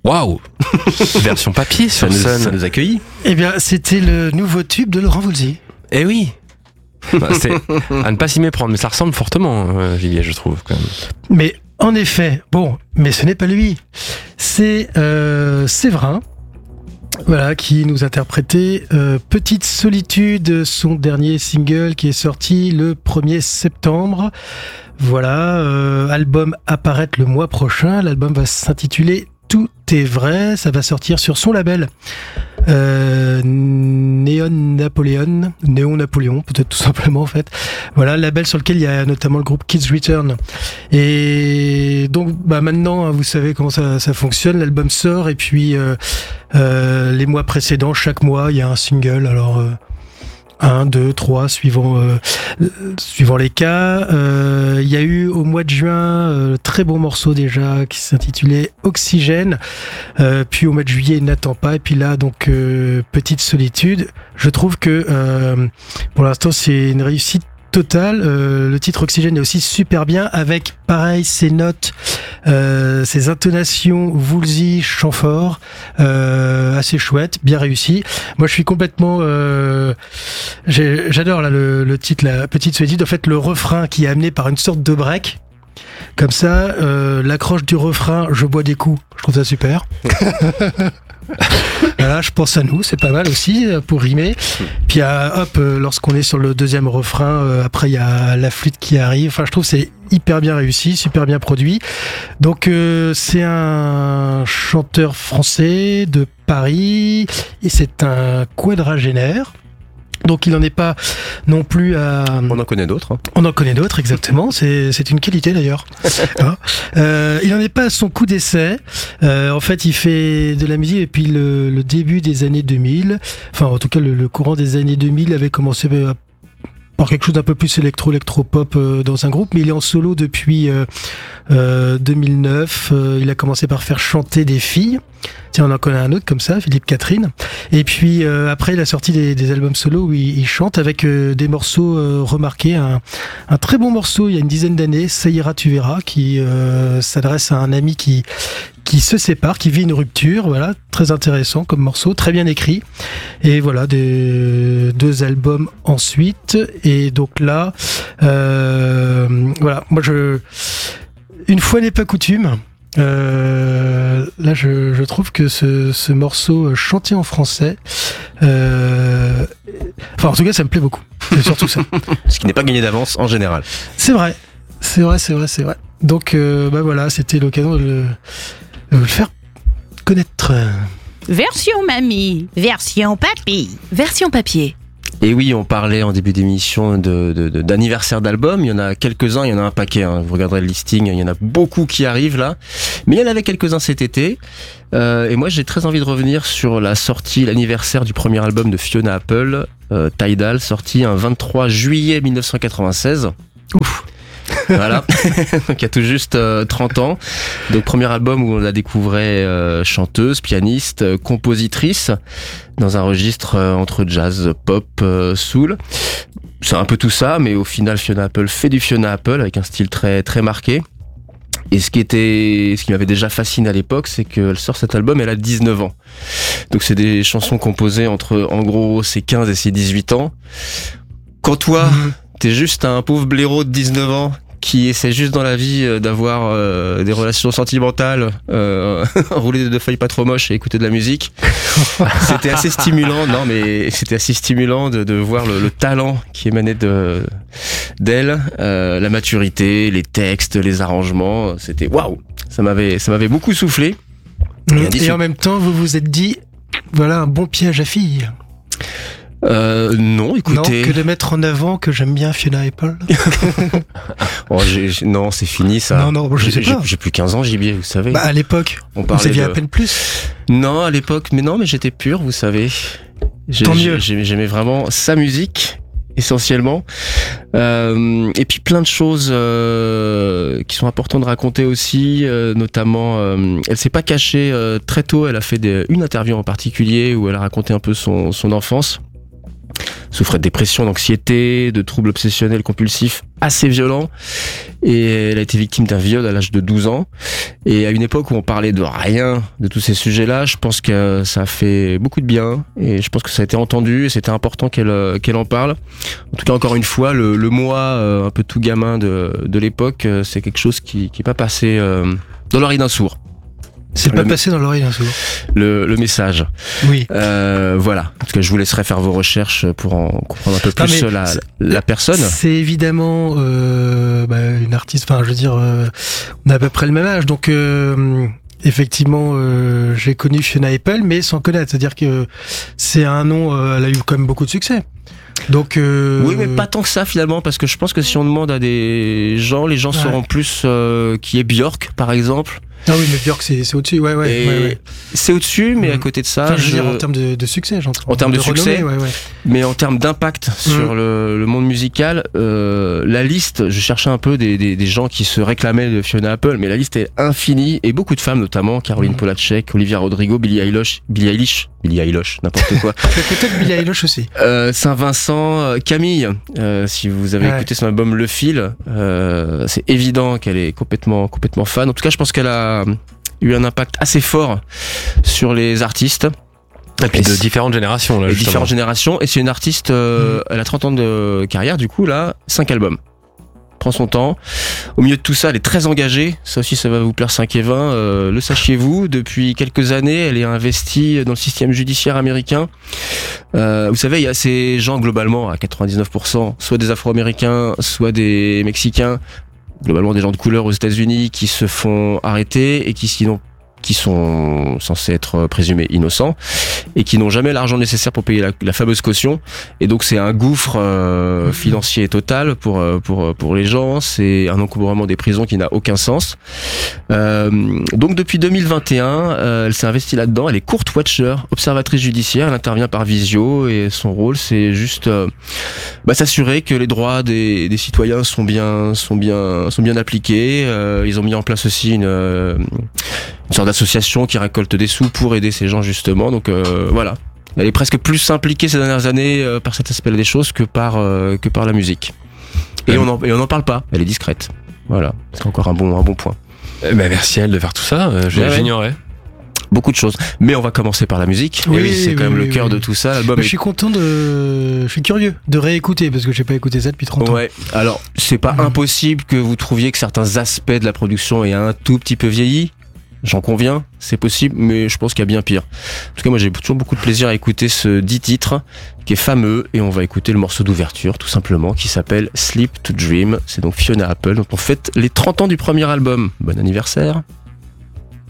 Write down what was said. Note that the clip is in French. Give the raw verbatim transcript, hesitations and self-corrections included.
Waouh. Version papier sur ça, Sun. nous, ça nous accueillit. Eh bien, c'était le nouveau tube de Laurent Voulzy. Eh oui. Bah, c'est à ne pas s'y méprendre, mais ça ressemble fortement, euh, Juliette, je trouve, quand même. Mais en effet, bon, mais ce n'est pas lui. C'est euh, Séverin. Voilà, qui nous interprétait euh, Petite Solitude, son dernier single qui est sorti le premier septembre. Voilà, euh, album apparaître le mois prochain. L'album va s'intituler Tout est vrai. Ça va sortir sur son label euh, Néon Napoléon, Néon Napoléon, peut-être tout simplement en fait. Voilà, label sur lequel il y a notamment le groupe Kids Return. Et donc, bah maintenant, vous savez comment ça, ça fonctionne. L'album sort et puis euh, euh, les mois précédents, chaque mois, il y a un single. Alors. Euh, un, deux, trois, suivant euh, suivant les cas. Euh, il y a eu au mois de juin euh, très bon morceau déjà qui s'intitulait Oxygène. Euh, puis au mois de juillet N'attends pas. Et puis là donc euh, Petite Solitude. Je trouve que euh, pour l'instant c'est une réussite totale. Euh, le titre Oxygène est aussi super bien avec pareil ses notes, euh, ses intonations Woolsey, chant fort, euh, assez chouette, bien réussi. Moi je suis complètement euh, j'ai, j'adore là le, le titre La Petite Solitude. En fait le refrain qui est amené par une sorte de break comme ça, euh, l'accroche du refrain je bois des coups, je trouve ça super. Voilà, je pense à nous, c'est pas mal aussi pour rimer. Puis euh, hop, euh, lorsqu'on est sur le deuxième refrain, euh, après il y a la flûte qui arrive. Enfin, je trouve que c'est hyper bien réussi, super bien produit. Donc euh, c'est un chanteur français de Paris et c'est un quadragénaire. Donc il n'en est pas non plus à... On en connaît d'autres. Hein. On en connaît d'autres, exactement. C'est, c'est une qualité d'ailleurs. Hein euh, il n'en est pas à son coup d'essai. Euh, en fait, il fait de la musique depuis le, le début des années deux mille. Enfin, en tout cas, le, le courant des années deux mille avait commencé à par quelque chose d'un peu plus électro-électro-pop euh, dans un groupe, mais il est en solo depuis euh, euh, deux mille neuf. Euh, il a commencé par faire chanter des filles. Tiens, on en connaît un autre comme ça, Philippe Catherine. Et puis euh, après, il a sorti des, des albums solo où il, il chante avec euh, des morceaux euh, remarqués. Un, un très bon morceau il y a une dizaine d'années, Ça ira, tu verras, qui euh, s'adresse à un ami qui qui se sépare, qui vit une rupture. Voilà, très intéressant comme morceau, très bien écrit. Et voilà, des deux albums ensuite. Et donc là, euh, voilà, moi je, une fois n'est pas coutume. Euh, là, je, je trouve que ce, ce morceau chanté en français, euh, enfin en tout cas, ça me plaît beaucoup. C'est surtout ça. Ce qui n'est pas gagné d'avance en général. C'est vrai, c'est vrai, c'est vrai, c'est vrai. Donc, euh, bah voilà, c'était l'occasion de le, de le faire connaître. Version mamie, version papy. Version papier. Et oui, on parlait en début d'émission de, de, de, d'anniversaire d'albums. Il y en a quelques-uns, il y en a un paquet. Hein. Vous regarderez le listing, il y en a beaucoup qui arrivent là. Mais il y en avait quelques-uns cet été. Euh, et moi, j'ai très envie de revenir sur la sortie, l'anniversaire du premier album de Fiona Apple, euh, Tidal, sorti un vingt-trois juillet mille neuf cent quatre-vingt-seize. Ouf. Voilà, donc il y a tout juste euh, trente ans. Donc premier album où on la découvrait euh, chanteuse, pianiste, euh, compositrice, dans un registre euh, entre jazz, pop, euh, soul. C'est un peu tout ça, mais au final Fiona Apple fait du Fiona Apple avec un style très très marqué. Et ce qui était, ce qui m'avait déjà fasciné à l'époque, c'est qu'elle sort cet album, elle a dix-neuf ans. Donc c'est des chansons composées entre, en gros, ses quinze et ses dix-huit ans. Quand toi, mmh. t'es juste un pauvre blaireau de dix-neuf ans qui essaie juste dans la vie d'avoir euh, des relations sentimentales, euh, rouler de feuilles pas trop moches et écouter de la musique. C'était assez stimulant, non mais c'était assez stimulant de, de voir le, le talent qui émanait de d'elle, euh, la maturité, les textes, les arrangements. C'était waouh, ça m'avait ça m'avait beaucoup soufflé. Et, et en même temps, vous vous êtes dit, voilà un bon piège à fille. Euh, non, écoutez. Non, que de mettre en avant que j'aime bien Fiona Apple. oh, j'ai, j'ai, non, c'est fini ça. Non, non, je sais j'ai, pas. J'ai plus quinze ans, Gibier, vous savez. Bah, à l'époque, on parlait vous aviez de... à peine plus. Non, à l'époque, mais non, mais j'étais pur, vous savez. J'ai, Tant mieux. J'ai, j'aimais vraiment sa musique, essentiellement. Euh, et puis plein de choses euh, qui sont importantes de raconter aussi, euh, notamment, euh, elle s'est pas cachée euh, très tôt. Elle a fait des, une interview en particulier où elle a raconté un peu son, son enfance. souffrait de dépression, d'anxiété, de troubles obsessionnels compulsifs assez violents, et elle a été victime d'un viol à l'âge de douze ans. Et à une époque où on parlait de rien de tous ces sujets-là, je pense que ça a fait beaucoup de bien, et je pense que ça a été entendu, et c'était important qu'elle qu'elle en parle. En tout cas, encore une fois, le, le moi euh, un peu tout gamin de, de l'époque, euh, c'est quelque chose qui qui est pas passé euh, dans l'oreille d'un sourd. C'est pas Le- passé dans l'oreille d'un sourd. Le, le message. Oui. Euh, voilà. En tout cas, je vous laisserai faire vos recherches pour en comprendre un peu Non, plus mais la, c'est- la personne. C'est évidemment euh, bah, une artiste, enfin je veux dire, euh, on a à peu près le même âge, donc euh, effectivement euh, j'ai connu Fiona Apple, mais sans connaître, c'est-à-dire que c'est un nom, euh, elle a eu quand même beaucoup de succès. Donc euh, Oui, mais pas tant que ça finalement, parce que je pense que si on demande à des gens, les gens Ouais. sauront plus euh, qui est Björk, par exemple. Ah oui, mais Björk c'est c'est au-dessus, ouais, ouais, Et ouais, ouais. c'est au-dessus, mais Mhm. à côté de ça, Enfin, je veux je- dire en termes de, de succès, j'entends. En termes de succès. renommée, ouais, ouais. mais en termes d'impact sur Mhm. le, le monde musical, euh, la liste, je cherchais un peu des, des, des gens qui se réclamaient de Fiona Apple, mais la liste est infinie, et beaucoup de femmes notamment, Caroline Mhm. Polachek, Olivia Rodrigo, Billie Eilish, Billie Eilish, Billie Eilish, n'importe quoi. Peut-être Billie Eilish aussi. Euh, Saint-Vincent, euh, Camille, euh, si vous avez Ouais. écouté son album Le Fil, euh, c'est évident qu'elle est complètement, complètement fan. En tout cas, je pense qu'elle a eu un impact assez fort sur les artistes. Et puis Et de c'est- différentes générations, là, les justement. différentes générations. Et c'est une artiste, euh, elle a trente ans de carrière, du coup, là, cinq albums. Prend son temps. Au milieu de tout ça, elle est très engagée. Ça aussi, ça va vous plaire cinq et vingt. Euh, le sachiez-vous, depuis quelques années, elle est investie dans le système judiciaire américain. Euh, vous savez, il y a ces gens, globalement, à quatre-vingt-dix-neuf pour cent, soit des Afro-Américains, soit des Mexicains, globalement des gens de couleur aux États-Unis, qui se font arrêter et qui, sinon, qui sont censés être présumés innocents et qui n'ont jamais l'argent nécessaire pour payer la, la fameuse caution. Et donc c'est un gouffre euh, financier total pour pour pour les gens. C'est un encombrement des prisons qui n'a aucun sens. Euh, donc depuis deux mille vingt et un, euh, elle s'est investie là-dedans. Elle est court watcher, observatrice judiciaire. Elle intervient par visio et son rôle c'est juste euh, bah, s'assurer que les droits des, des citoyens sont bien sont bien sont bien appliqués. Euh, ils ont mis en place aussi une euh, une sorte d'association qui récolte des sous pour aider ces gens justement. Donc euh, voilà, elle est presque plus impliquée ces dernières années euh, par cet aspect des choses que par euh, que par la musique. Et on en, et on en parle pas. Elle est discrète. Voilà, c'est encore un bon un bon point. Eh ben, merci à elle de faire tout ça, euh, je- Ouais, ouais. j'ignorais. Beaucoup de choses. Mais on va commencer par la musique. Oui, Et oui, c'est quand oui, même oui, le cœur oui. de tout ça. L'album Bah, est je suis content de, je suis curieux de réécouter parce que j'ai pas écouté ça depuis trente ans. Ouais. Alors, c'est pas Mhm. impossible que vous trouviez que certains aspects de la production aient un tout petit peu vieilli. J'en conviens, c'est possible, mais je pense qu'il y a bien pire. En tout cas, moi, j'ai toujours beaucoup de plaisir à écouter ce dix titres, qui est fameux, et on va écouter le morceau d'ouverture, tout simplement, qui s'appelle Sleep to Dream. C'est donc Fiona Apple, dont on fête les trente ans du premier album. Bon anniversaire.